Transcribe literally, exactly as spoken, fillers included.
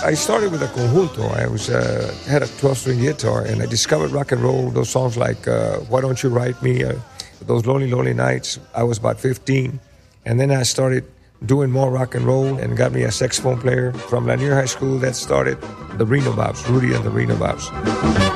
I started with a conjunto. I was uh, had a twelve-string guitar, and I discovered rock and roll. Those songs like uh, "Why Don't You Write Me," uh, those lonely, lonely nights. I was about fifteen, and then I started doing more rock and roll, and got me a saxophone player from Lanier High School that started the Reno Bobs, Rudy and the Reno Bobs.